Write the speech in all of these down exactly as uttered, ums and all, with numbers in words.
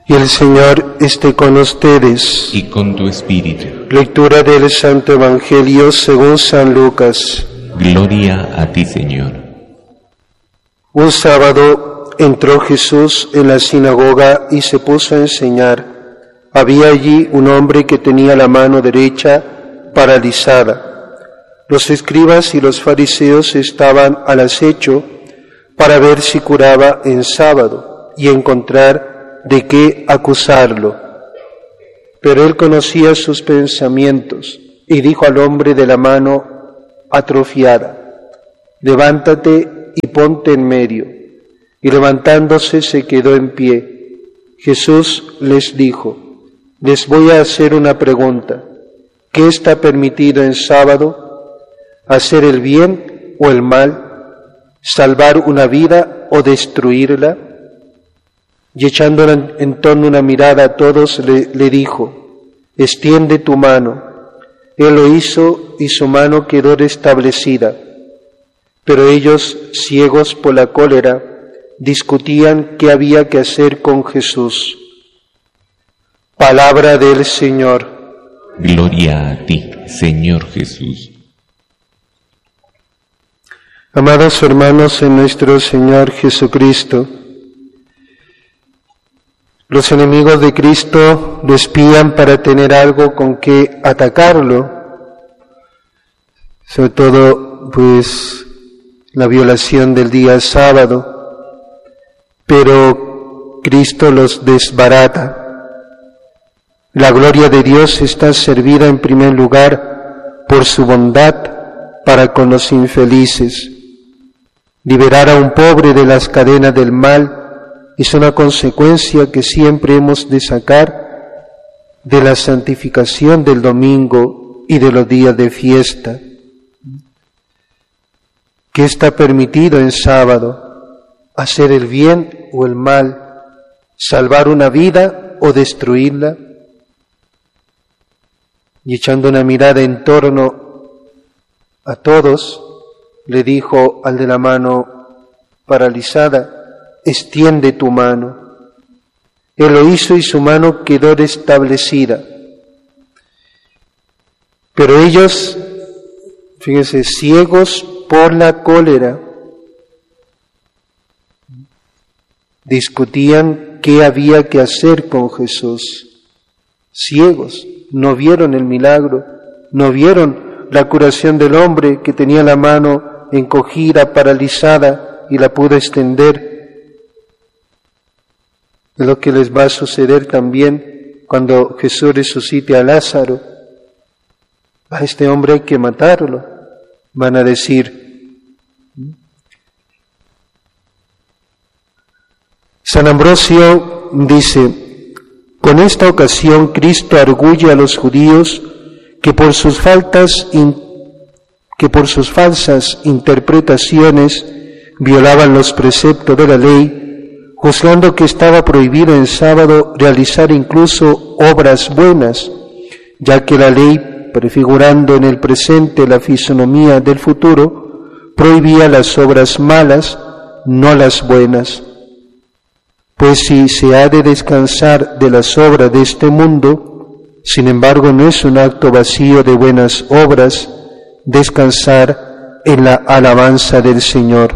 Y el Señor esté con ustedes. Y con tu espíritu. Lectura del Santo Evangelio según San Lucas. Gloria a ti, Señor. Un sábado entró Jesús en la sinagoga y se puso a enseñar. Había allí un hombre que tenía la mano derecha paralizada. Los escribas y los fariseos estaban al acecho para ver si curaba en sábado y encontrar de qué acusarlo. Pero él conocía sus pensamientos y dijo al hombre de la mano atrofiada: levántate y ponte en medio. Y levantándose se quedó en pie. Jesús les dijo: les voy a hacer una pregunta. ¿Qué está permitido en sábado? ¿Hacer el bien o el mal? ¿Salvar una vida o destruirla? Y echando en torno una mirada a todos, le, le dijo: extiende tu mano. Él lo hizo y su mano quedó restablecida. Pero ellos, ciegos por la cólera, discutían qué había que hacer con Jesús. Palabra del Señor. Gloria a ti, Señor Jesús. Amados hermanos en nuestro Señor Jesucristo, los enemigos de Cristo lo espían para tener algo con que atacarlo, sobre todo pues la violación del día sábado, pero Cristo los desbarata. La gloria de Dios está servida en primer lugar por su bondad para con los infelices. Liberar a un pobre de las cadenas del mal es una consecuencia que siempre hemos de sacar de la santificación del domingo y de los días de fiesta. ¿Qué está permitido en sábado? ¿Hacer el bien o el mal? ¿Salvar una vida o destruirla? Y echando una mirada en torno a todos, le dijo al de la mano paralizada: extiende tu mano. Él lo hizo y su mano quedó restablecida. Pero ellos, fíjense, ciegos por la cólera, discutían qué había que hacer con Jesús. Ciegos, no vieron el milagro, no vieron la curación del hombre que tenía la mano encogida, paralizada, y la pudo extender. Es lo que les va a suceder también cuando Jesús resucite a Lázaro. A este hombre hay que matarlo, van a decir. San Ambrosio dice: con esta ocasión Cristo arguye a los judíos que por sus faltas que por sus falsas interpretaciones violaban los preceptos de la ley, juzgando que estaba prohibido en sábado realizar incluso obras buenas, ya que la ley, prefigurando en el presente la fisonomía del futuro, prohibía las obras malas, no las buenas. Pues si se ha de descansar de las obras de este mundo, sin embargo no es un acto vacío de buenas obras descansar en la alabanza del Señor.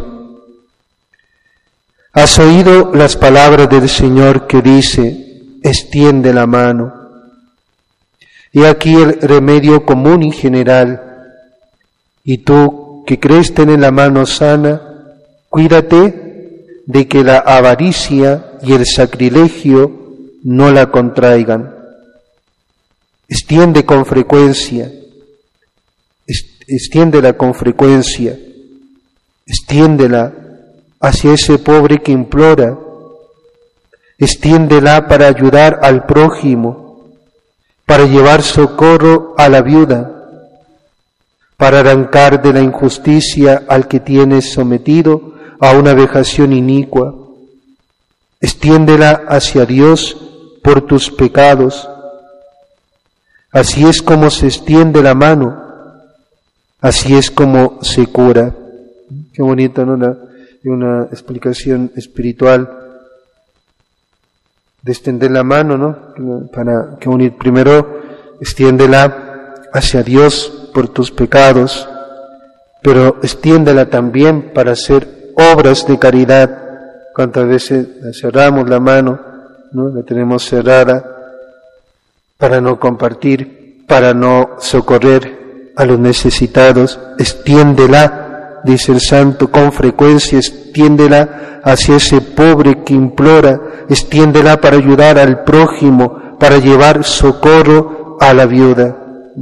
Has oído las palabras del Señor que dice: extiende la mano. Y aquí el remedio común y general. Y tú que crees tener la mano sana, cuídate de que la avaricia y el sacrilegio no la contraigan. Extiende con frecuencia, extiéndela con frecuencia, extiéndela hacia ese pobre que implora, extiéndela para ayudar al prójimo, para llevar socorro a la viuda, para arrancar de la injusticia al que tienes sometido a una vejación inicua. Extiéndela hacia Dios por tus pecados. Así es como se extiende la mano, así es como se cura. Qué bonito, ¿no? Una, una explicación espiritual de extender la mano, ¿no? Para que unir primero, extiéndela hacia Dios por tus pecados, pero extiéndela también para hacer obras de caridad. Cuántas veces cerramos la mano, ¿no? La tenemos cerrada para no compartir, para no socorrer a los necesitados. Extiéndela, dice el santo, con frecuencia, extiéndela hacia ese pobre que implora, extiéndela para ayudar al prójimo, para llevar socorro a la viuda.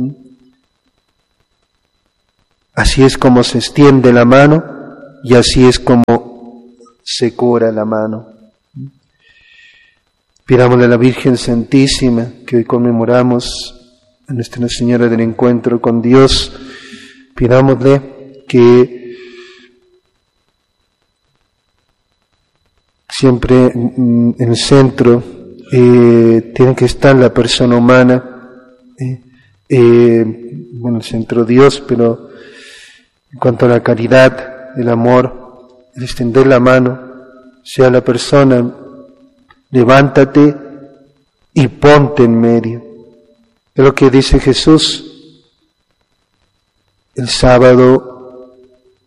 Así es como se extiende la mano y así es como se cura la mano. Pidámosle a la Virgen Santísima, que hoy conmemoramos a Nuestra Señora del Encuentro con Dios, pidámosle que siempre en el centro eh, tiene que estar la persona humana, eh, eh, bueno, el centro Dios, pero en cuanto a la caridad, el amor, el extender la mano, sea la persona, levántate y ponte en medio. Es lo que dice Jesús. El sábado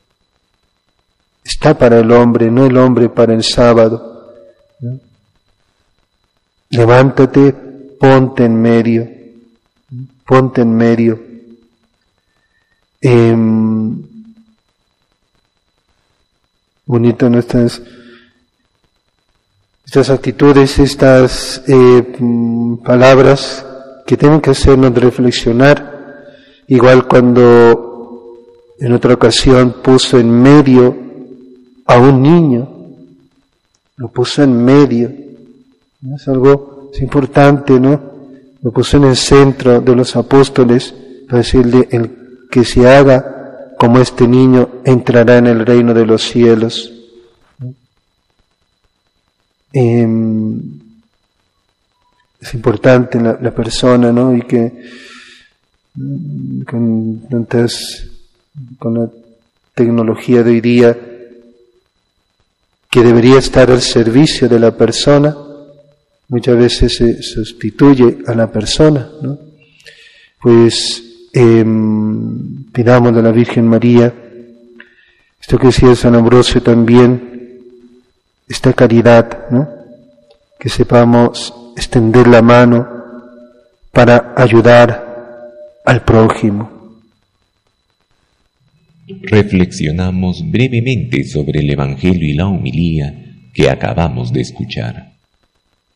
está para el hombre, no el hombre para el sábado, ¿no? Levántate, ponte en medio, ponte en medio. Eh, bonito nuestras estas actitudes, estas eh, palabras que tienen que hacernos reflexionar, igual cuando en otra ocasión puso en medio a un niño, lo puso en medio, ¿no? Es algo es importante, ¿no? Lo puso en el centro de los apóstoles para decirle: el que se haga como este niño entrará en el reino de los cielos. Eh, es importante la, la persona, ¿no? Y que con tantas, con la tecnología de hoy día, que debería estar al servicio de la persona, muchas veces se sustituye a la persona, ¿no? Pues Eh, pidámosle a la Virgen María, esto que decía San Ambrosio también, esta caridad, ¿no? Que sepamos extender la mano para ayudar al prójimo. Reflexionamos brevemente sobre el Evangelio y la homilía que acabamos de escuchar.